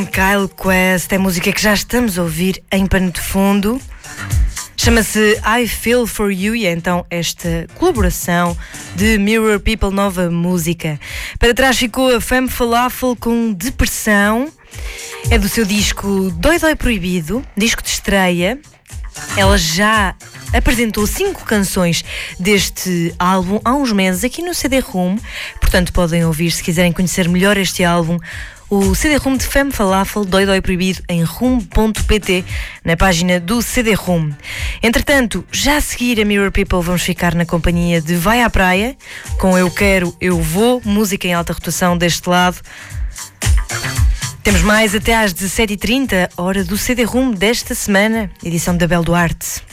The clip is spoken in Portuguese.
Room, Kyle Quest, é música que já estamos a ouvir em pano de fundo. Chama-se I Feel For You e é então esta colaboração de Mirror People, nova música. Para trás ficou a Femme Falafel com Depressão. É do seu disco Dói Dói Proibido, disco de estreia. Ela já apresentou 5 canções deste álbum há uns meses aqui no CD-ROM, portanto podem ouvir se quiserem conhecer melhor este álbum. O CD-ROM de Femme Falafel, Dói Dói Proibido, em rum.pt, na página do CD-ROM. Entretanto, já a seguir a Mirror People vamos ficar na companhia de Vai à Praia, com Eu Quero, Eu Vou, música em alta rotação deste lado. Temos mais até às 17h30, hora do CD-ROM desta semana, edição da Bel Duarte.